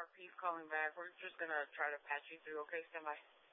RP calling back. We're just going to try to patch you through. Okay, stand by.